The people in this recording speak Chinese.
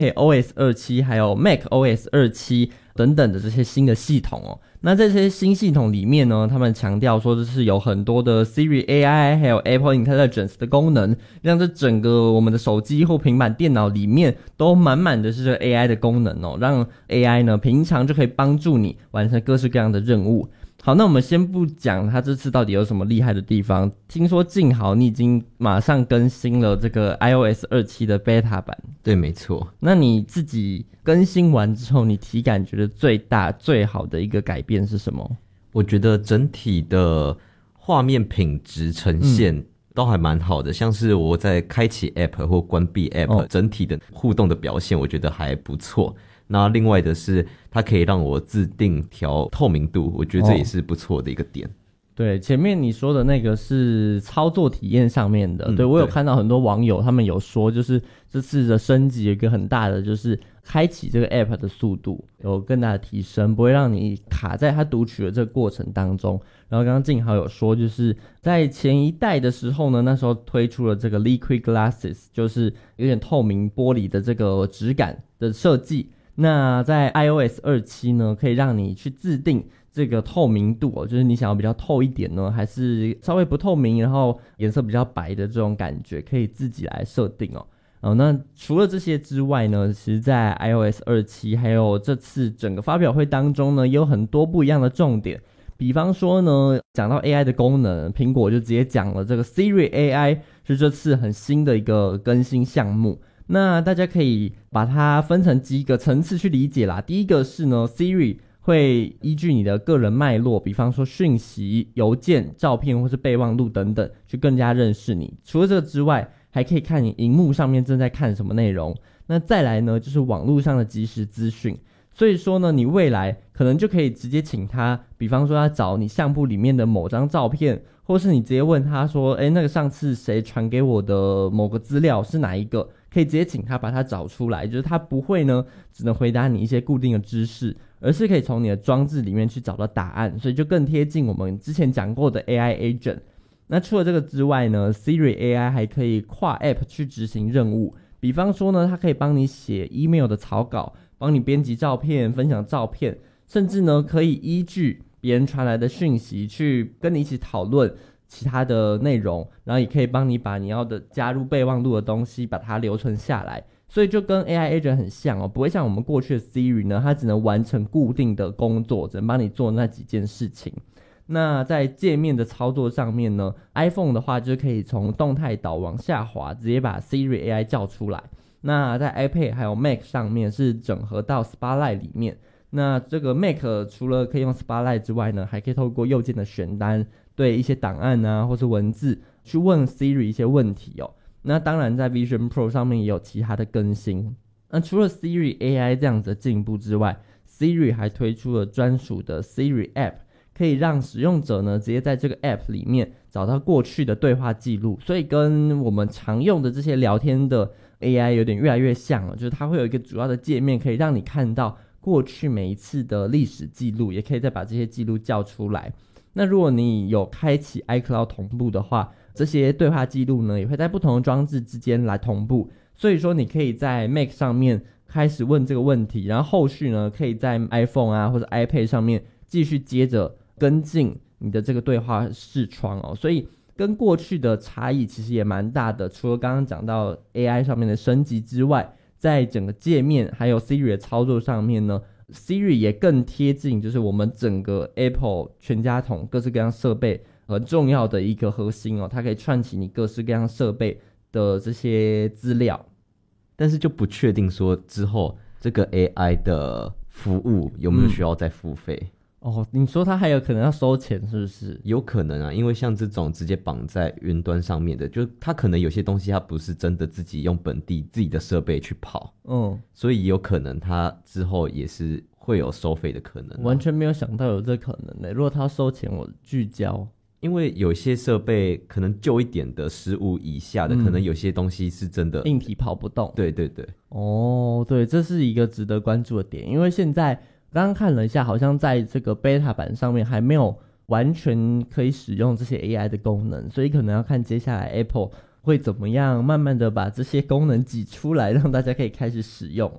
OS27 还有 macOS27等等的这些新的系统哦。那这些新系统里面呢，他们强调说这是有很多的 Siri AI 还有 Apple Intelligence 的功能，让这整个我们的手机或平板电脑里面都满满的是这 AI 的功能哦，让 AI 呢平常就可以帮助你完成各式各样的任务。好，那我们先不讲它这次到底有什么厉害的地方，听说静豪你已经马上更新了这个 iOS27 的 beta 版。 对，没错。 那你自己更新完之后，你体感觉得最大最好的一个改变是什么？ 我觉得整体的画面品质呈现都还蛮好的，像是我在开启 App 或关闭 App，整体的互动的表现我觉得还不错。那另外的是它可以让我自定调透明度，我觉得这也是不错的一个点。 对，前面你说的那个是操作体验上面的，对，我有看到很多网友他们有说，就是这次的升级有一个很大的，就是开启这个 app 的速度有更大的提升，不会让你卡在它读取的这个过程当中。然后刚刚静豪有说，就是在前一代的时候呢，那时候推出了这个 Liquid Glasses， 就是有点透明玻璃的这个质感的设计。那在 iOS27 呢，可以让你去自定这个透明度哦，就是你想要比较透一点呢，还是稍微不透明，然后颜色比较白的这种感觉，可以自己来设定哦。那除了这些之外呢，其实在 iOS27 还有这次整个发表会当中呢，也有很多不一样的重点。比方说呢，讲到 AI 的功能，苹果就直接讲了这个 Siri AI 是这次很新的一个更新项目。那大家可以把它分成几个层次去理解啦。第一个是呢 Siri 会依据你的个人脉络，比方说讯息、邮件、照片或是备忘录等等，去更加认识你。除了这个之外，还可以看你荧幕上面正在看什么内容。那再来呢，就是网络上的即时资讯。所以说呢，你未来可能就可以直接请他，比方说他找你相簿里面的某张照片，或是你直接问他说，那个上次谁传给我的某个资料是哪一个，可以直接请他把它找出来，就是他不会呢只能回答你一些固定的知识，而是可以从你的装置里面去找到答案，所以就更贴近我们之前讲过的 AI agent。 那除了这个之外呢， Siri AI 还可以跨 App 去执行任务，比方说呢，它可以帮你写 email 的草稿，帮你编辑照片、分享照片，甚至呢可以依据别人传来的讯息去跟你一起讨论其他的内容，然后也可以帮你把你要的加入备忘录的东西把它留存下来。所以就跟 AI agent 很像哦，不会像我们过去的 Siri 呢，它只能完成固定的工作，只能帮你做那几件事情。那在界面的操作上面呢， iPhone 的话就可以从动态岛往下滑，直接把 Siri AI 叫出来。那在 iPad 还有 Mac 上面是整合到 Spotlight 里面。那这个 Mac 除了可以用 Spotlight 之外呢，还可以透过右键的选单对一些档案啊或是文字去问 Siri 一些问题哦。那当然在 Vision Pro 上面也有其他的更新。那除了 Siri AI 这样子的进步之外， Siri 还推出了专属的 Siri App， 可以让使用者呢直接在这个 App 里面找到过去的对话记录，所以跟我们常用的这些聊天的 AI 有点越来越像了，就是它会有一个主要的界面可以让你看到过去每一次的历史记录，也可以再把这些记录叫出来。那如果你有开启 iCloud 同步的话，这些对话记录呢也会在不同的装置之间来同步，所以说你可以在 Mac 上面开始问这个问题，然后后续呢可以在 iPhone 啊或者 iPad 上面继续接着跟进你的这个对话视窗哦。所以跟过去的差异其实也蛮大的，除了刚刚讲到 AI 上面的升级之外，在整个界面还有 Siri 的操作上面呢， Siri 也更贴近就是我们整个 Apple 全家桶各式各样设备很重要的一个核心哦，它可以串起你各式各样设备的这些资料。 但是就不确定说之后这个 AI 的服务有没有需要再付费。 你说它还有可能要收钱是不是？ 有可能啊，因为像这种直接绑在云端上面的，就它可能有些东西它不是真的自己用本地自己的设备去跑，所以有可能它之后也是会有收费的可能。 完全没有想到有这可能的，如果它收钱我拒交。 因为有些设备可能旧一点的15以下的，可能有些东西是真的硬体跑不动。 对对对。 对，这是一个值得关注的点，因为现在刚刚看了一下，好像在这个 beta 版上面还没有完全可以使用这些 AI 的功能，所以可能要看接下来 Apple 会怎么样慢慢的把这些功能挤出来，让大家可以开始使用